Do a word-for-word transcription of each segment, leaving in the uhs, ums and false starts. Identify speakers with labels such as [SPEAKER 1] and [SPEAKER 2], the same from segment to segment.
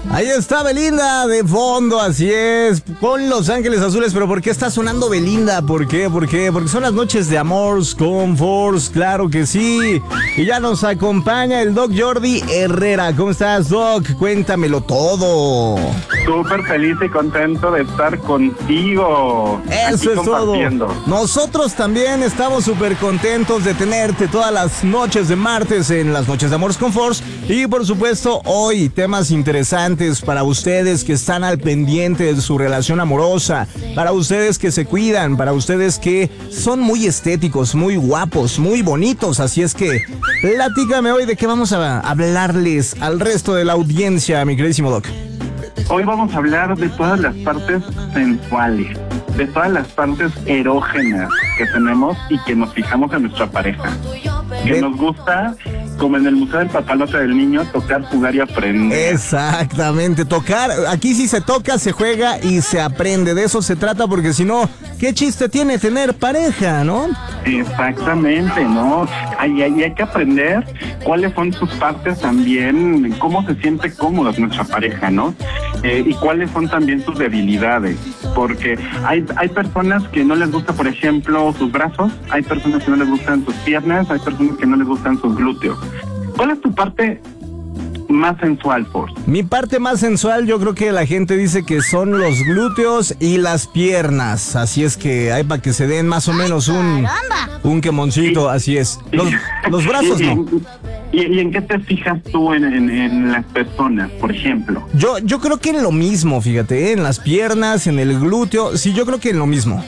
[SPEAKER 1] Ahí está Belinda de fondo, así es, con Los Ángeles Azules. Pero ¿por qué está sonando Belinda? ¿Por qué? ¿Por qué? Porque son las noches de Amors con Force, claro que sí. Y ya nos acompaña el Doc Jordi Herrera. ¿Cómo estás, Doc? Cuéntamelo todo.
[SPEAKER 2] Súper feliz y contento de estar contigo.
[SPEAKER 1] Eso es todo. Nosotros también estamos súper contentos de tenerte todas las noches de martes en las noches de Amors con Force. Y por supuesto, hoy temas interesantes para ustedes que están al pendiente de su relación amorosa, para ustedes que se cuidan, para ustedes que son muy estéticos, muy guapos, muy bonitos. Así es que platícame hoy de qué vamos a hablarles al resto de la audiencia, mi queridísimo Doc.
[SPEAKER 2] Hoy vamos a hablar de todas las partes sensuales, de todas las partes erógenas que tenemos y que nos fijamos en nuestra pareja. Que ¿Ven? Nos gusta, como en el Museo del Papalote del Niño, tocar, jugar y aprender.
[SPEAKER 1] Exactamente, tocar. Aquí sí se toca, se juega y se aprende. De eso se trata, porque si no, ¿qué chiste tiene tener pareja, no?
[SPEAKER 2] Exactamente, ¿no? Hay, hay, hay que aprender cuáles son sus partes también, cómo se siente cómoda nuestra pareja, ¿no? Eh, y cuáles son también sus debilidades. Porque hay, hay personas que no les gusta, por ejemplo, sus brazos, hay personas que no les gustan sus piernas, hay personas que no les gustan sus glúteos. ¿Cuál es tu parte más sensual, Force?
[SPEAKER 1] Mi parte más sensual, yo creo que la gente dice que son los glúteos y las piernas. Así es que hay para que se den más o menos un, un quemoncito, así es. Los, los brazos no.
[SPEAKER 2] ¿Y, y en qué te fijas tú en, en, en las personas, por ejemplo?
[SPEAKER 1] Yo, yo creo que en lo mismo, fíjate, ¿eh? En las piernas, en el glúteo, sí, yo creo que en lo mismo.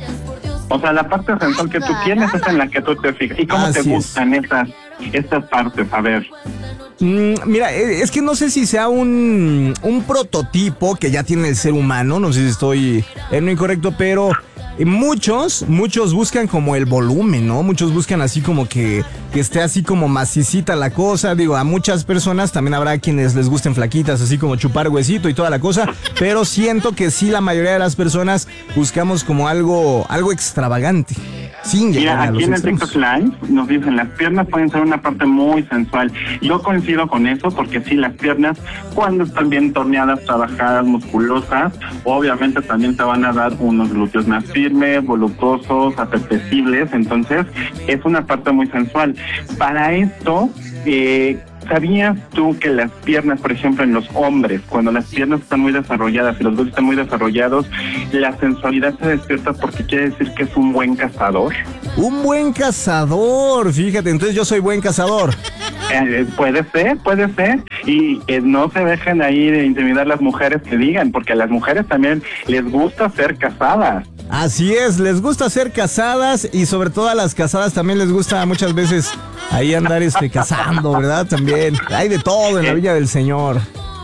[SPEAKER 2] O sea, la parte sensual que tú tienes es en la que tú te fijas. ¿Y cómo Así te gustan es. estas, estas partes? A ver.
[SPEAKER 1] Mm, mira, es que no sé si sea un, un prototipo que ya tiene el ser humano, no sé si estoy en lo incorrecto, pero muchos, muchos buscan como el volumen, ¿no? Muchos buscan así como que, que esté así como macicita la cosa. Digo, a muchas personas también habrá quienes les gusten flaquitas, así como chupar huesito y toda la cosa, pero siento que sí, la mayoría de las personas buscamos como algo, algo extravagante. Sin
[SPEAKER 2] Mira,
[SPEAKER 1] a
[SPEAKER 2] aquí en el TikTok Live nos dicen las piernas pueden ser una parte muy sensual. Yo coincido con eso porque sí, las piernas cuando están bien torneadas, trabajadas, musculosas, obviamente también te van a dar unos glúteos más firmes, voluptuosos, apetecibles. Entonces es una parte muy sensual. Para esto, eh, ¿sabías tú que las piernas, por ejemplo, en los hombres, cuando las piernas están muy desarrolladas y los glúteos están muy desarrollados, la sensualidad se despierta porque quiere decir que es un buen cazador?
[SPEAKER 1] Un buen cazador, fíjate, entonces yo soy buen cazador.
[SPEAKER 2] Eh, puede ser, puede ser. Y que no se dejen ahí de intimidar las mujeres que digan, porque a las mujeres también les gusta ser cazadas.
[SPEAKER 1] Así es, les gusta ser casadas y sobre todo a las casadas también les gusta muchas veces ahí andar este cazando, ¿verdad? También hay de todo en la Villa del Señor.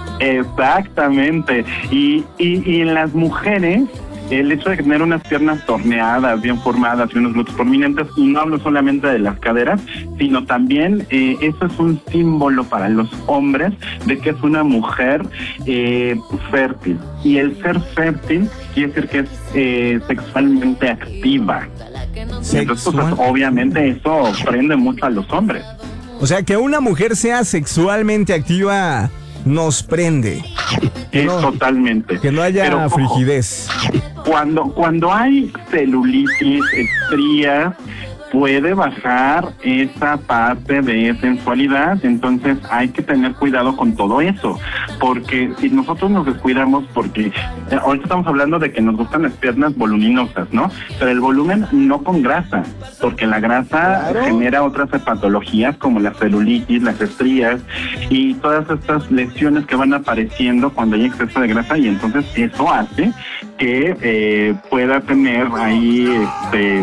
[SPEAKER 2] Exactamente. Y, y, y en las mujeres, el hecho de tener unas piernas torneadas, bien formadas y unos glúteos prominentes, y no hablo solamente de las caderas, sino también eh, eso es un símbolo para los hombres de que es una mujer eh, fértil. Y el ser fértil quiere decir que es eh, sexualmente activa. Sexual. Entonces, pues, obviamente eso prende mucho a los hombres.
[SPEAKER 1] O sea, que una mujer sea sexualmente activa nos prende.
[SPEAKER 2] Que no, totalmente.
[SPEAKER 1] Que no haya Pero, frigidez.
[SPEAKER 2] Cuando, cuando hay celulitis, estrías, puede bajar esa parte de sensualidad. Entonces hay que tener cuidado con todo eso, porque si nosotros nos descuidamos, porque ahorita estamos hablando de que nos gustan las piernas voluminosas, ¿no? Pero el volumen no con grasa, porque la grasa claro. genera otras patologías como la celulitis, las estrías y todas estas lesiones que van apareciendo cuando hay exceso de grasa, y entonces eso hace que eh, pueda tener ahí este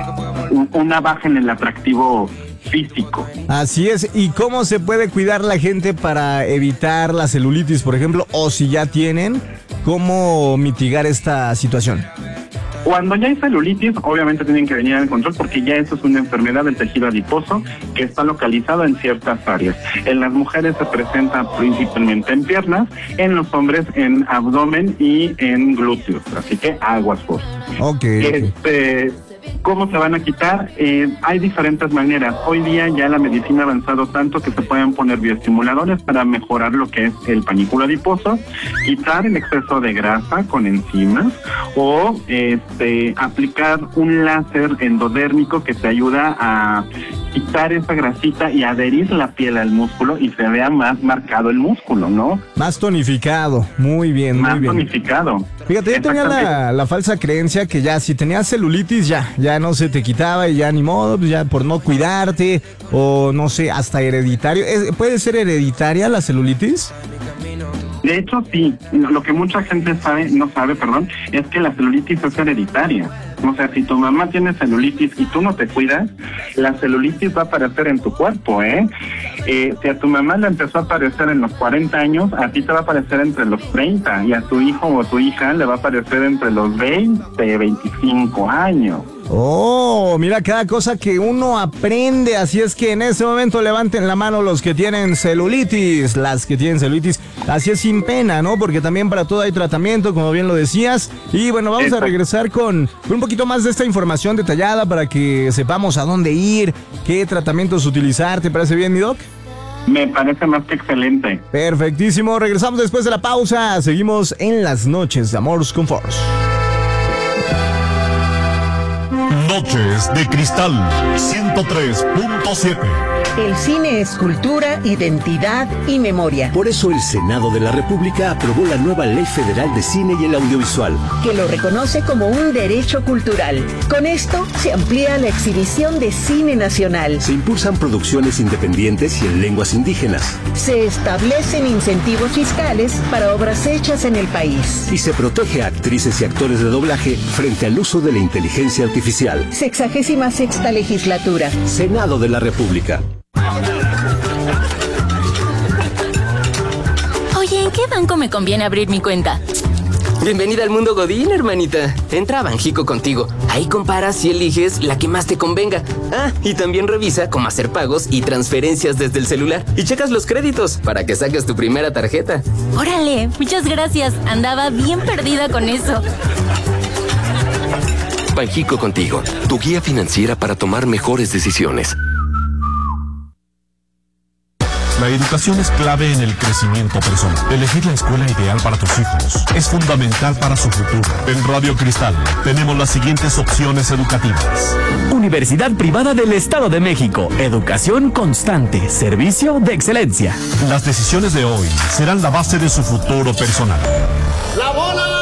[SPEAKER 2] una baja en el atractivo físico.
[SPEAKER 1] Así es. ¿Y cómo se puede cuidar la gente para evitar la celulitis, por ejemplo? O si ya tienen, ¿cómo mitigar esta situación?
[SPEAKER 2] Cuando ya hay celulitis, obviamente tienen que venir al control porque ya eso es una enfermedad del tejido adiposo que está localizado en ciertas áreas. En las mujeres se presenta principalmente en piernas, en los hombres en abdomen y en glúteos. Así que aguas, por.
[SPEAKER 1] Ok.
[SPEAKER 2] Este, ¿Cómo se van a quitar? Eh, hay diferentes maneras. Hoy día ya la medicina ha avanzado tanto que se pueden poner bioestimuladores para mejorar lo que es el panículo adiposo, quitar el exceso de grasa con enzimas o este, aplicar un láser endodérmico que te ayuda a quitar esa grasita y adherir la piel al músculo y se vea más marcado el músculo, ¿no?
[SPEAKER 1] Más tonificado, muy bien, muy
[SPEAKER 2] más
[SPEAKER 1] bien.
[SPEAKER 2] Más tonificado.
[SPEAKER 1] Fíjate, yo tenía la, la falsa creencia que ya si tenías celulitis ya, ya no se te quitaba y ya ni modo, pues ya por no cuidarte o no sé, hasta hereditario. ¿Puede ser hereditaria la celulitis?
[SPEAKER 2] De hecho, sí. Lo que mucha gente sabe, no sabe, perdón, es que la celulitis es hereditaria. O sea, si tu mamá tiene celulitis y tú no te cuidas, la celulitis va a aparecer en tu cuerpo, ¿eh? eh si a tu mamá le empezó a aparecer en los cuarenta años, a ti te va a aparecer entre los treinta, y a tu hijo o tu hija le va a aparecer entre los veinte, veinticinco años.
[SPEAKER 1] Oh, mira cada cosa que uno aprende, así es que en este momento levanten la mano los que tienen celulitis, las que tienen celulitis, así es sin pena, ¿no? Porque también para todo hay tratamiento, como bien lo decías, y bueno, vamos Exacto. a regresar con, con un poquito más de esta información detallada para que sepamos a dónde ir, qué tratamientos utilizar, ¿te parece bien, mi doc?
[SPEAKER 2] Me parece más que excelente.
[SPEAKER 1] Perfectísimo, regresamos después de la pausa, seguimos en las noches de Amors con Force.
[SPEAKER 3] Noches de Cristal ciento tres punto siete.
[SPEAKER 4] El cine es cultura, identidad y memoria.
[SPEAKER 5] Por eso el Senado de la República aprobó la nueva Ley Federal de Cine y el Audiovisual,
[SPEAKER 4] que lo reconoce como un derecho cultural. Con esto se amplía la exhibición de cine nacional.
[SPEAKER 5] Se impulsan producciones independientes y en lenguas indígenas.
[SPEAKER 4] Se establecen incentivos fiscales para obras hechas en el país.
[SPEAKER 5] Y se protege a actrices y actores de doblaje frente al uso de la inteligencia artificial.
[SPEAKER 4] Sexagésima sexta legislatura.
[SPEAKER 5] Senado de la República.
[SPEAKER 6] Oye, ¿en qué banco me conviene abrir mi cuenta?
[SPEAKER 7] Bienvenida al mundo Godín, hermanita. Entra a Banjico contigo. Ahí comparas y eliges la que más te convenga. Ah, y también revisa cómo hacer pagos y transferencias desde el celular. Y checas los créditos para que saques tu primera tarjeta.
[SPEAKER 6] Órale, muchas gracias. Andaba bien perdida con eso.
[SPEAKER 8] Banjico contigo, tu guía financiera para tomar mejores decisiones.
[SPEAKER 3] La educación es clave en el crecimiento personal. Elegir la escuela ideal para tus hijos es fundamental para su futuro. En Radio Cristal tenemos las siguientes opciones educativas.
[SPEAKER 9] Universidad Privada del Estado de México. Educación constante. Servicio de excelencia.
[SPEAKER 3] Las decisiones de hoy serán la base de su futuro personal.
[SPEAKER 10] ¡La bola!